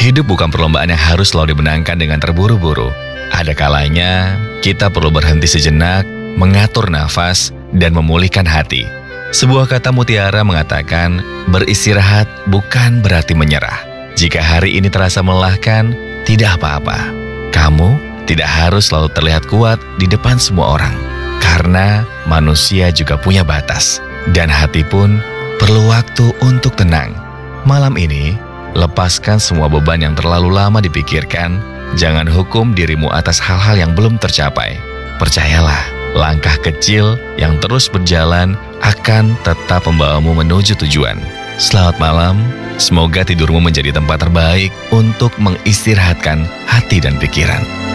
Hidup bukan perlombaan yang harus selalu dimenangkan dengan terburu-buru. Ada kalanya kita perlu berhenti sejenak, mengatur nafas, dan memulihkan hati. Sebuah kata mutiara mengatakan, beristirahat bukan berarti menyerah. Jika hari ini terasa melelahkan, tidak apa-apa. Kamu tidak harus selalu terlihat kuat di depan semua orang. Karena manusia juga punya batas. Dan hati pun perlu waktu untuk tenang. Malam ini, lepaskan semua beban yang terlalu lama dipikirkan. Jangan hukum dirimu atas hal-hal yang belum tercapai. Percayalah, langkah kecil yang terus berjalan akan tetap membawamu menuju tujuan. Selamat malam, semoga tidurmu menjadi tempat terbaik untuk mengistirahatkan hati dan pikiran.